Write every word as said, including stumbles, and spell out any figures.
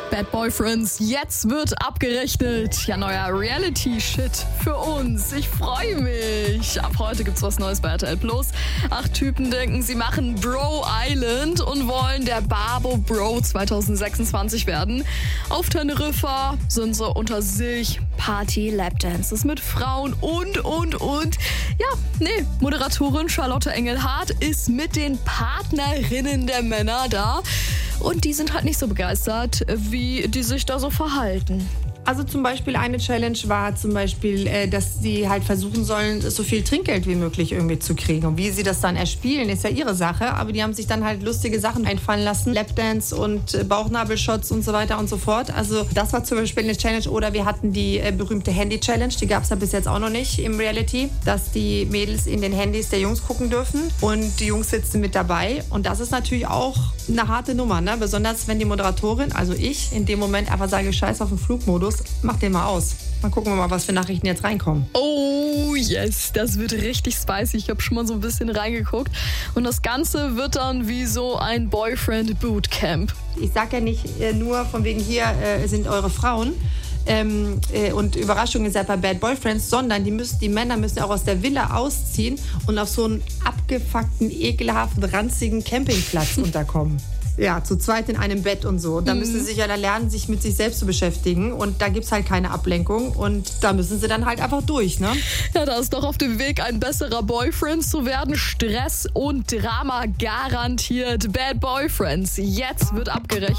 Bad Boyfriends, jetzt wird abgerechnet. Ja, neuer Reality-Shit für uns. Ich freue mich. Ab heute gibt's was Neues bei R T L Plus. Acht Typen denken, sie machen Bro Island und wollen der Babo Bro zwanzig sechsundzwanzig werden. Auf Teneriffa sind sie unter sich. Party, Lapdances mit Frauen und, und, und. Ja, nee, Moderatorin Charlotte Engelhardt ist mit den Partnerinnen der Männer da. Und die sind halt nicht so begeistert, wie die sich da so verhalten. Also zum Beispiel eine Challenge war zum Beispiel, äh, dass sie halt versuchen sollen, so viel Trinkgeld wie möglich irgendwie zu kriegen. Und wie sie das dann erspielen, ist ja ihre Sache. Aber die haben sich dann halt lustige Sachen einfallen lassen. Lapdance und äh, Bauchnabelshots und so weiter und so fort. Also das war zum Beispiel eine Challenge. Oder wir hatten die äh, berühmte Handy-Challenge. Die gab es ja bis jetzt auch noch nicht im Reality. Dass die Mädels in den Handys der Jungs gucken dürfen. Und die Jungs sitzen mit dabei. Und das ist natürlich auch eine harte Nummer, ne? Besonders wenn die Moderatorin, also ich, in dem Moment einfach sage, scheiß auf den Flugmodus. Mach den mal aus. Mal gucken wir mal, was für Nachrichten jetzt reinkommen. Oh yes, das wird richtig spicy. Ich habe schon mal so ein bisschen reingeguckt. Und das Ganze wird dann wie so ein Boyfriend-Bootcamp. Ich sag ja nicht äh, nur von wegen hier äh, sind eure Frauen ähm, äh, und Überraschung ist ja bei Bad Boyfriends, sondern die, müssen, die Männer müssen auch aus der Villa ausziehen und auf so einen abgefuckten, ekelhaften, ranzigen Campingplatz unterkommen. Ja, zu zweit in einem Bett und so. Da müssen sie sich ja dann lernen, sich mit sich selbst zu beschäftigen. Und da gibt's halt keine Ablenkung. Und da müssen sie dann halt einfach durch, ne? Ja, da ist doch auf dem Weg, ein besserer Boyfriend zu werden. Stress und Drama garantiert. Bad Boyfriends. Jetzt wird abgerechnet.